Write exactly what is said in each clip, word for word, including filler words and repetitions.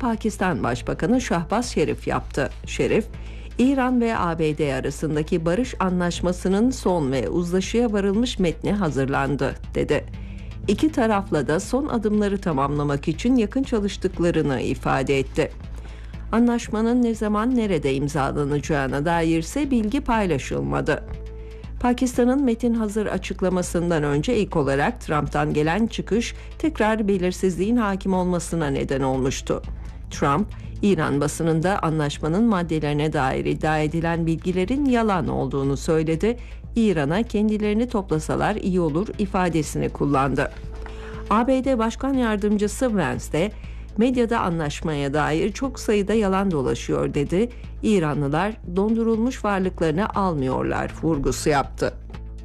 Pakistan Başbakanı Şahbaz Şerif yaptı. Şerif, İran ve A B D arasındaki barış anlaşmasının son ve uzlaşıya varılmış metni hazırlandı, dedi. İki tarafla da son adımları tamamlamak için yakın çalıştıklarını ifade etti. Anlaşmanın ne zaman nerede imzalanacağına dair ise bilgi paylaşılmadı. Pakistan'ın metin hazır açıklamasından önce ilk olarak Trump'tan gelen çıkış tekrar belirsizliğin hakim olmasına neden olmuştu. Trump, İran basınında anlaşmanın maddelerine dair iddia edilen bilgilerin yalan olduğunu söyledi. İran'a kendilerini toplasalar iyi olur ifadesini kullandı. A B D Başkan Yardımcısı Vance de medyada anlaşmaya dair çok sayıda yalan dolaşıyor, dedi. İranlılar dondurulmuş varlıklarını almıyorlar vurgusu yaptı.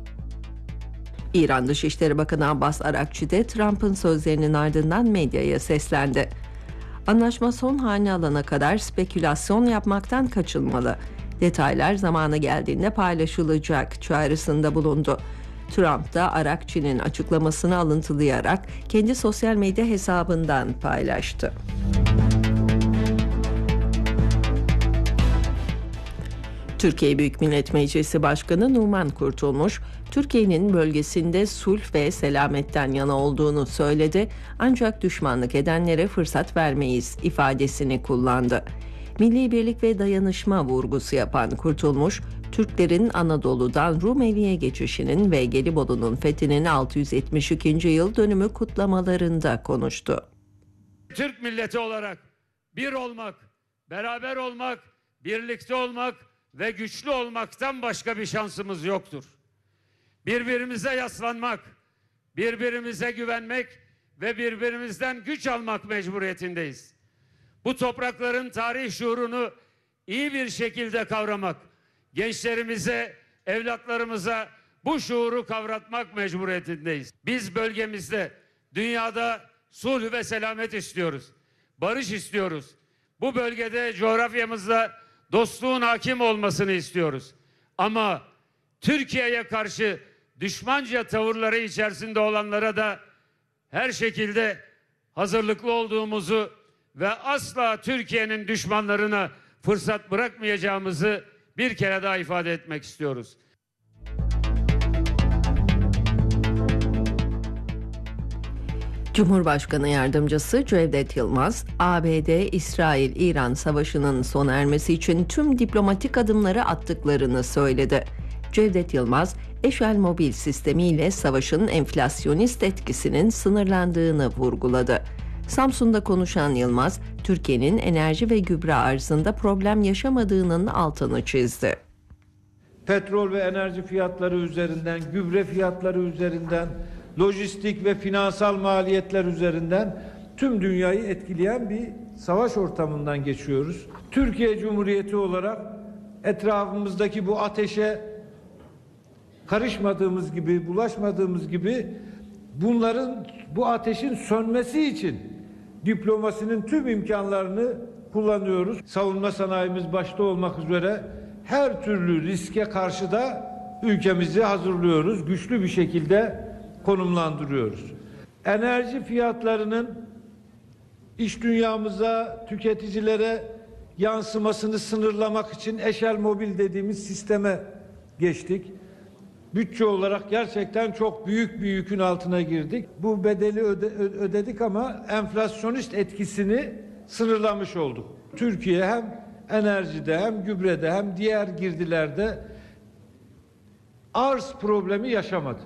İran Dışişleri Bakanı Abbas Arakçi de Trump'ın sözlerinin ardından medyaya seslendi. Anlaşma son halini alana kadar spekülasyon yapmaktan kaçınmalı. Detaylar zamanı geldiğinde paylaşılacak çağrısında bulundu. Trump da Arakçi'nin açıklamasını alıntılayarak kendi sosyal medya hesabından paylaştı. Türkiye Büyük Millet Meclisi Başkanı Numan Kurtulmuş, Türkiye'nin bölgesinde sulh ve selametten yana olduğunu söyledi, ancak düşmanlık edenlere fırsat vermeyiz ifadesini kullandı. Milli birlik ve dayanışma vurgusu yapan Kurtulmuş, Türklerin Anadolu'dan Rumeli'ye geçişinin ve Gelibolu'nun fethinin altı yüz yetmiş ikinci yıl dönümü kutlamalarında konuştu. Türk milleti olarak bir olmak, beraber olmak, birlikte olmak ve güçlü olmaktan başka bir şansımız yoktur. Birbirimize yaslanmak, birbirimize güvenmek ve birbirimizden güç almak mecburiyetindeyiz. Bu toprakların tarih şuurunu iyi bir şekilde kavramak, gençlerimize, evlatlarımıza bu şuuru kavratmak mecburiyetindeyiz. Biz bölgemizde, dünyada sulh ve selamet istiyoruz. Barış istiyoruz. Bu bölgede, coğrafyamızda dostluğun hakim olmasını istiyoruz. Ama Türkiye'ye karşı düşmanca tavırları içerisinde olanlara da her şekilde hazırlıklı olduğumuzu ve asla Türkiye'nin düşmanlarına fırsat bırakmayacağımızı bir kere daha ifade etmek istiyoruz. Cumhurbaşkanı Yardımcısı Cevdet Yılmaz, A B D-İsrail-İran savaşının sona ermesi için tüm diplomatik adımları attıklarını söyledi. Cevdet Yılmaz, Eşel Mobil sistemiyle savaşın enflasyonist etkisinin sınırlandığını vurguladı. Samsun'da konuşan Yılmaz, Türkiye'nin enerji ve gübre arzında problem yaşamadığının altını çizdi. Petrol ve enerji fiyatları üzerinden, gübre fiyatları üzerinden, lojistik ve finansal maliyetler üzerinden tüm dünyayı etkileyen bir savaş ortamından geçiyoruz. Türkiye Cumhuriyeti olarak etrafımızdaki bu ateşe karışmadığımız gibi, bulaşmadığımız gibi bunların, bu ateşin sönmesi için diplomasinin tüm imkanlarını kullanıyoruz. Savunma sanayimiz başta olmak üzere her türlü riske karşı da ülkemizi hazırlıyoruz. Güçlü bir şekilde konumlandırıyoruz. Enerji fiyatlarının iş dünyamıza, tüketicilere yansımasını sınırlamak için Eşel Mobil dediğimiz sisteme geçtik. Bütçe olarak gerçekten çok büyük bir yükün altına girdik. Bu bedeli öde, ödedik ama enflasyonist etkisini sınırlamış olduk. Türkiye hem enerjide hem gübrede hem diğer girdilerde arz problemi yaşamadı.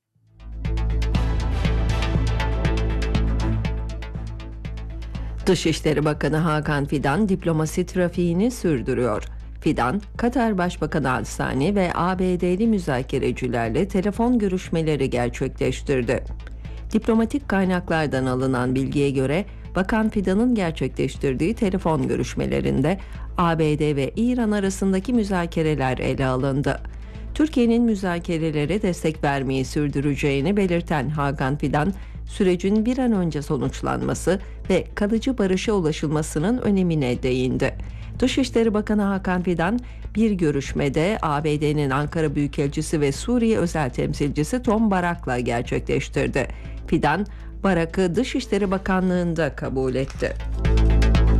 Dışişleri Bakanı Hakan Fidan diplomasi trafiğini sürdürüyor. Fidan, Katar Başbakanı Al-Sani ve A B D'li müzakerecilerle telefon görüşmeleri gerçekleştirdi. Diplomatik kaynaklardan alınan bilgiye göre Bakan Fidan'ın gerçekleştirdiği telefon görüşmelerinde A B D ve İran arasındaki müzakereler ele alındı. Türkiye'nin müzakerelere destek vermeyi sürdüreceğini belirten Hakan Fidan, sürecin bir an önce sonuçlanması ve kalıcı barışa ulaşılmasının önemine değindi. Dışişleri Bakanı Hakan Fidan, bir görüşmede A B D'nin Ankara Büyükelçisi ve Suriye Özel Temsilcisi Tom Barak'la gerçekleştirdi. Fidan, Barak'ı Dışişleri Bakanlığı'nda kabul etti.